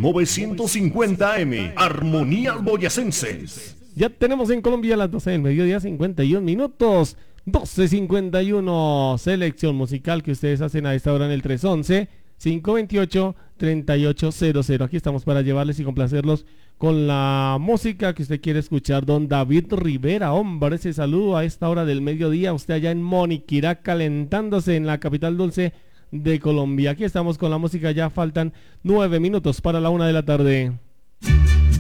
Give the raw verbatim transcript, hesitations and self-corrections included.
novecientos cincuenta A M, Armonías Boyacenses. Ya tenemos en Colombia las doce del mediodía, cincuenta y un minutos, doce cincuenta y uno, selección musical que ustedes hacen a esta hora en el tres once, cinco veintiocho, treinta y ocho cero cero. Aquí estamos para llevarles y complacerlos con la música que usted quiere escuchar. Don David Rivera, hombre, ese saludo a esta hora del mediodía, usted allá en Moniquirá, calentándose en la capital dulce de Colombia. Aquí estamos con la música, ya faltan nueve minutos para la una de la tarde.